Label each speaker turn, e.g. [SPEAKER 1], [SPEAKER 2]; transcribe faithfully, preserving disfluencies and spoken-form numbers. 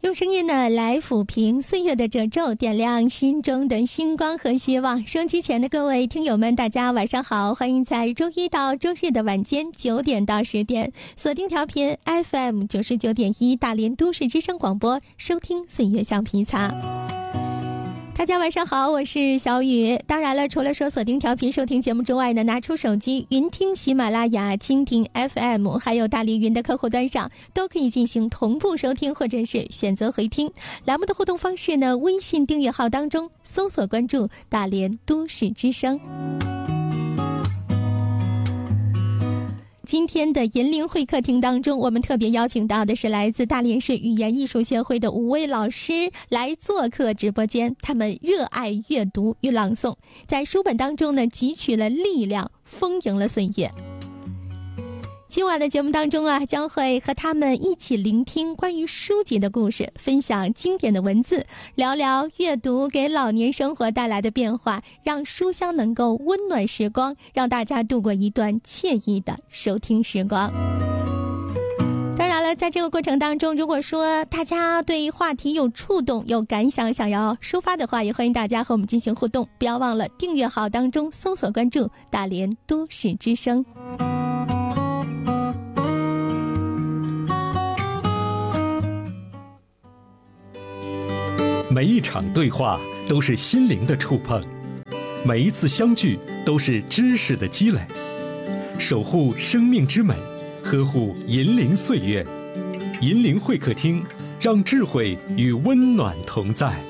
[SPEAKER 1] 用声音呢来抚平岁月的褶皱，点亮心中的星光和希望。收音机前的各位听友们，大家晚上好，欢迎在周一到周日的晚间九点到十点锁定调频 F M 九十九点一大连都市之声广播，收听岁月橡皮擦。大家晚上好，我是小雨。当然了，除了说锁定调频收听节目之外呢，拿出手机云听喜马拉雅、蜻蜓 F M 还有大连云的客户端上都可以进行同步收听，或者是选择回听。栏目的互动方式呢，微信订阅号当中搜索关注大连都市之声。今天的银铃会客厅当中，我们特别邀请到的是来自大连市语言艺术协会的五位老师来做客直播间。他们热爱阅读与朗诵，在书本当中呢汲取了力量，丰盈了岁月。今晚的节目当中啊，将会和他们一起聆听关于书籍的故事，分享经典的文字，聊聊阅读给老年生活带来的变化，让书香能够温暖时光，让大家度过一段惬意的收听时光。当然了，在这个过程当中，如果说大家对话题有触动、有感想，想要抒发的话，也欢迎大家和我们进行互动。不要忘了订阅号当中搜索关注大连都市之声。
[SPEAKER 2] 每一场对话都是心灵的触碰，每一次相聚都是知识的积累。守护生命之美，呵护银铃岁月。银铃会客厅，让智慧与温暖同在。